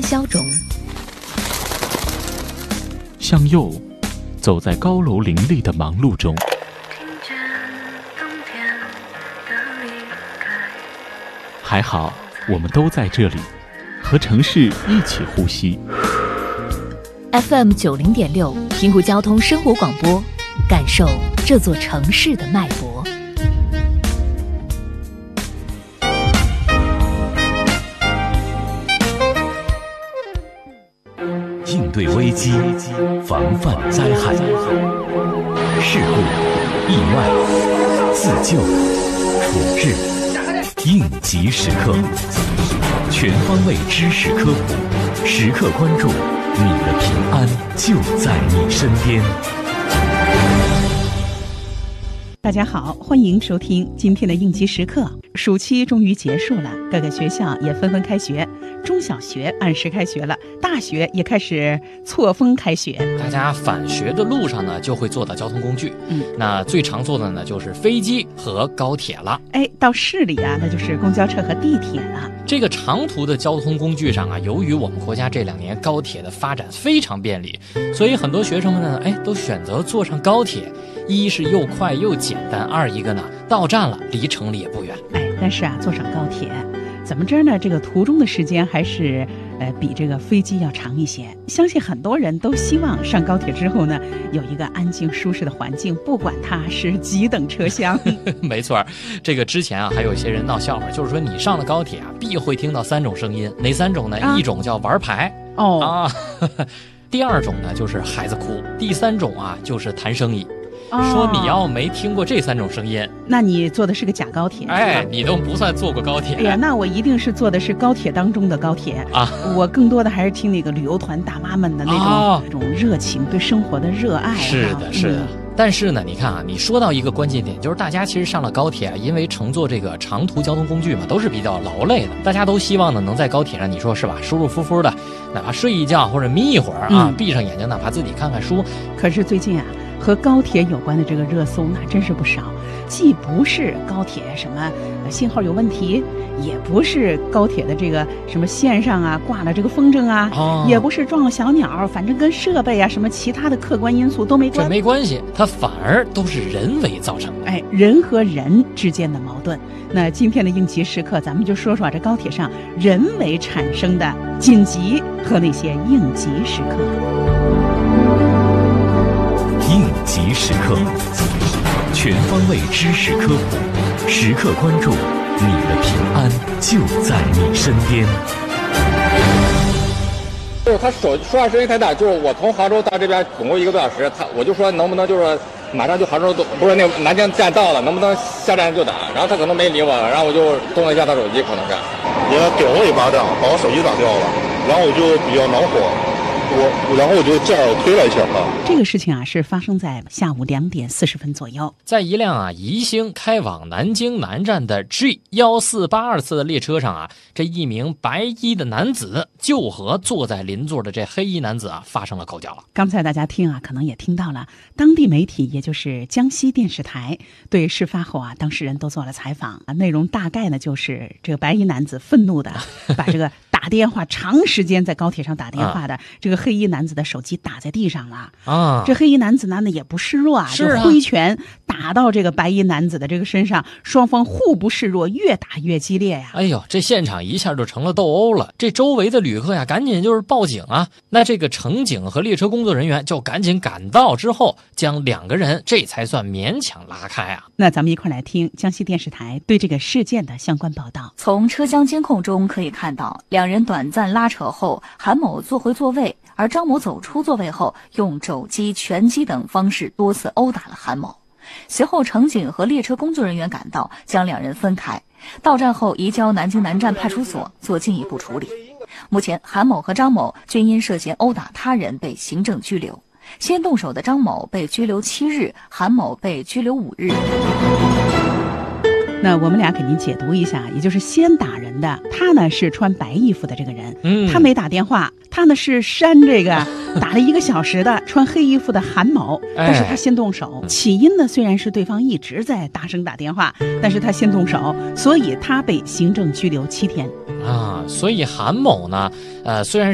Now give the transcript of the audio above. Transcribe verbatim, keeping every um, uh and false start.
消肿。 向右，走在高楼林立的忙碌中。还好，我们都在这里，和城市一起呼吸。 F M 九零点六，平湖交通生活广播，感受这座城市的脉搏。 应对危机，防范灾害，事故、意外、自救、处置，应急时刻，全方位知识科普，时刻关注，你的平安就在你身边。 大家好，欢迎收听今天的应急时刻。暑期终于结束了，各个学校也纷纷开学，中小学按时开学了，大学也开始错峰开学。 大家返学的路上呢，就会坐到交通工具。嗯，那最常坐的呢，就是飞机和高铁了。 哎，到市里啊，那就是公交车和地铁了。 这个长途的交通工具上啊，由于我们国家这两年高铁的发展非常便利，所以很多学生们呢，哎，都选择坐上高铁。一是又快又简单，二一个呢，到站了，离城里也不远。 哎，但是啊，坐上高铁，怎么着呢？这个途中的时间还是呃比这个飞机要长一些。相信很多人都希望上高铁之后呢，有一个安静舒适的环境，不管它是几等车厢。 没错，这个之前啊，还有一些人闹笑话，就是说你上了高铁啊，必会听到三种声音，哪三种呢？啊、一种叫玩牌哦啊，第二种呢就是孩子哭，第三种啊就是谈生意。说你要没听过这三种声音， 那你坐的是个假高铁。 哎，你都不算坐过高铁。 哎呀，那我一定是坐的是高铁当中的高铁啊！我更多的还是听那个旅游团大妈们的那种、哦、那种热情，对生活的热爱、啊。 是的，是的。嗯，但是呢，你看啊，你说到一个关键点，就是大家其实上了高铁啊，因为乘坐这个长途交通工具嘛，都是比较劳累的。大家都希望呢，能在高铁上，你说是吧，舒舒服服的，哪怕睡一觉或者眯一会儿啊，嗯、闭上眼睛，哪怕自己看看书。 可是最近啊，和高铁有关的这个热搜那真是不少，既不是高铁什么信号有问题，也不是高铁的这个什么线上啊挂了这个风筝啊、哦、也不是撞了小鸟，反正跟设备啊什么其他的客观因素都没关。 这没关系，它反而都是人为造成的。 哎，人和人之间的矛盾。那今天的应急时刻，咱们就说说这高铁上人为产生的紧急和那些应急时刻。 应急时刻，全方位知识科普，时刻关注，你的平安就在你身边。 就是他手说话声音太大，就是我从杭州到这边总共一个多小时，他我就说能不能就是马上就杭州不是那个南京站到了，能不能下站就打？然后他可能没理我，然后我就动了一下他手机，可能是也给我一巴掌，把我手机打掉了，然后我就比较恼火。我然后我就这样推了一下他。 这个事情啊是发生在下午两点四十分左右， 在一辆啊宜兴开往南京南站的 G 一四八二次的列车上啊，这一名白衣的男子就和坐在邻座的这黑衣男子啊发生了口角了。 刚才大家听啊，可能也听到了，当地媒体也就是江西电视台对事发后啊当事人都做了采访啊，内容大概呢就是这个白衣男子愤怒的把这个打电话长时间在高铁上打电话的、啊、这个黑衣男子的手机打在地上了啊！这黑衣男子呢也不示弱啊，就挥拳打到这个白衣男子的这个身上，双方互不示弱，越打越激烈呀！ 哎呦，这现场一下就成了斗殴了。这周围的旅客呀，赶紧就是报警啊！那这个乘警和列车工作人员就赶紧赶到之后，将两个人这才算勉强拉开啊！ 那咱们一块来听江西电视台对这个事件的相关报道。 从车厢监控中可以看到，两人短暂拉扯后，韩某坐回座位，而张某走出座位后，用肘击、拳击等方式多次殴打了韩某。随后乘警和列车工作人员赶到，将两人分开，到站后移交南京南站派出所做进一步处理。目前韩某和张某均因涉嫌殴打他人被行政拘留，先动手的张某被拘留七日，韩某被拘留五日。 那我们俩给您解读一下，也就是先打人的他呢是穿白衣服的这个人，嗯，他没打电话，他呢是扇这个打了一个小时的穿黑衣服的韩某，但是他先动手。起因呢虽然是对方一直在大声打电话，但是他先动手，所以他被行政拘留七天。 啊，所以韩某呢，呃，虽然